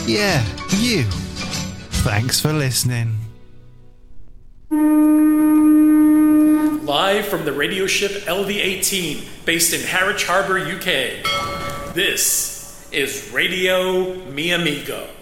Yeah, you. Thanks for listening. Live from the radio ship LV-18, based in Harwich Harbour, UK. This is Radio Mi Amigo.